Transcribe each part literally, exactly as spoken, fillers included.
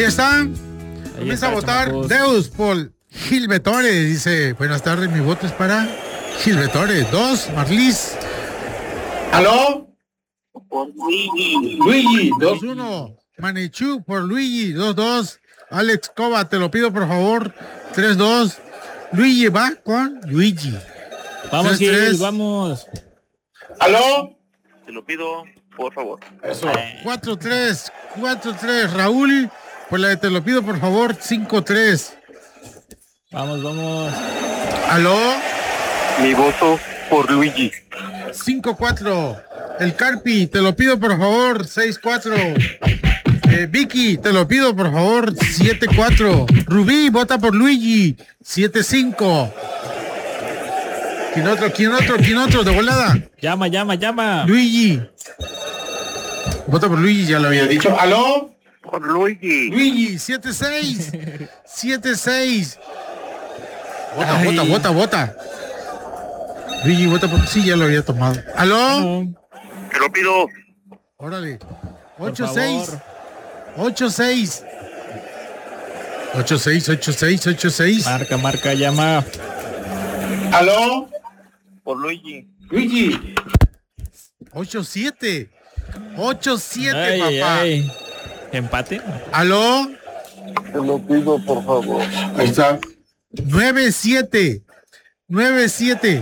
está. Ahí Comienza está, a votar chamacos. Deus por Gilbetore. Dice, buenas tardes, mi voto es para Gilbetore. Dos, Marlis. ¿Aló? Por Luigi. Luigi, Dos, dos. uno. Manichu por Luigi. Dos, dos. Alex Cova, te lo pido por favor. Tres, dos. Luigi va con Luigi. Vamos, Tres, Gil, tres. vamos. ¿Aló? Te lo pido, por favor. Eso. Cuatro, tres. Cuatro, tres. Raúl, por la de te lo pido por favor. Cinco, tres. Vamos, vamos. Aló. Mi voto por Luigi. cinco cuatro. El Carpi, te lo pido por favor. seis cuatro. Eh, Vicky, te lo pido por favor. siete cuatro. Rubí, vota por Luigi. siete cinco. ¿Quién otro? ¿Quién otro? ¿Quién otro? De volada. Llama, llama, llama. Luigi. Vota por Luigi, ya lo había Había dicho. dicho, ¿aló? Por Luigi. Luigi, siete seis. siete seis. Vota, Ay. vota, vota, vota. Luigi, vota por... Sí, ya lo había tomado. ¿Aló? No, Te lo pido. Órale. por ocho seis. favor. ocho seis. ocho seis, ocho seis, ocho seis. Marca, marca, llama. ¿Aló? Por Luigi. Luigi. ocho siete. ocho siete, Ay, ay, papá. ay. Empate. ¿Aló? Te lo pido, por favor. Ahí está. nueve siete. nueve siete.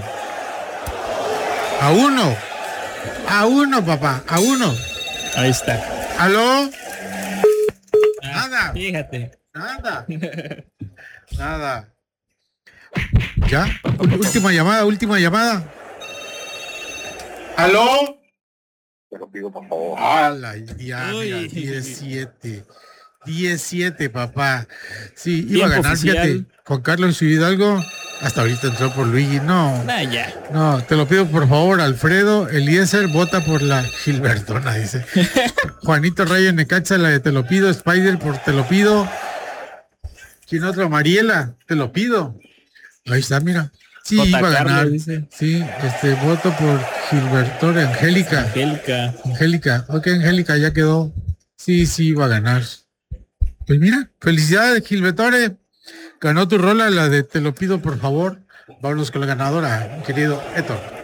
A uno. A uno, papá. A uno. Ahí está. ¿Aló? Ah, Nada. Fíjate. Nada. Nada. ¿Ya? Última llamada, última llamada. ¿Aló? Te lo pido, por favor. ¡Hala! Ya, mira, Uy. diecisiete. diecisiete, papá. Sí, iba a Tiempo ganar, oficial. fíjate. Juan Carlos Hidalgo. Hasta ahorita entró por Luigi. No, Nah, ya. no, te lo pido por favor, Alfredo. Eliezer vota por la Gilbertona, dice. Juanito Rayo Necaxa, la de te lo pido. Spider por te lo pido. ¿Quién otro? Mariela, te lo pido. Ahí está, mira. Sí, J. iba a Carlos, ganar. dice. Sí, este, voto por Gilbertona. Angélica. Angélica. Angélica, ok, Angélica, ya quedó. Sí, sí, iba a ganar. Pues mira, felicidades, Gilbertore. Ganó tu rola, la de te lo pido por favor. Vámonos con la ganadora, querido Héctor.